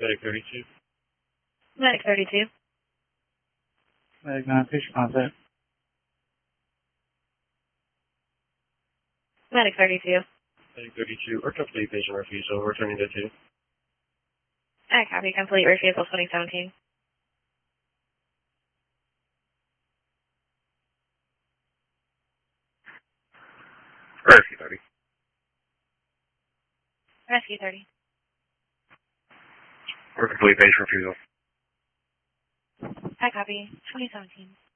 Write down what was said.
Medic 32. Medic 32. Medic 9, patient contact. Medic 32. Medic 32, or complete patient refusal, returning to 2. I copy. Complete refusal 2017. Rescue 30. Rescue 30. Or complete patient refusal. I copy. 2017.